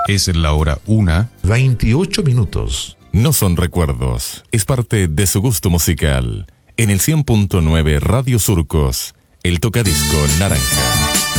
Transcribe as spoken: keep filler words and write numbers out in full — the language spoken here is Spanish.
Es la hora una, veintiocho minutos. No son recuerdos, es parte de su gusto musical. En el cien punto nueve Radio Surcos, el tocadisco naranja.